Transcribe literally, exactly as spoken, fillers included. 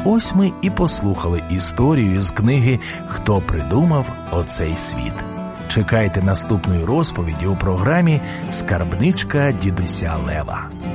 Ось ми і послухали історію з книги «Хто придумав оцей світ». Чекайте наступної розповіді у програмі «Скарбничка дідуся Лева».